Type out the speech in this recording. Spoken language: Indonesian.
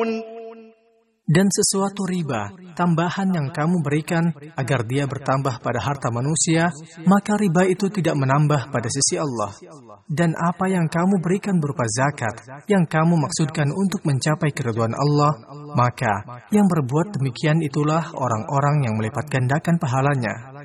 Dan sesuatu riba, tambahan yang kamu berikan agar dia bertambah pada harta manusia, maka riba itu tidak menambah pada sisi Allah. Dan apa yang kamu berikan berupa zakat, yang kamu maksudkan untuk mencapai keridhaan Allah, maka yang berbuat demikian itulah orang-orang yang melipat gandakan pahalanya.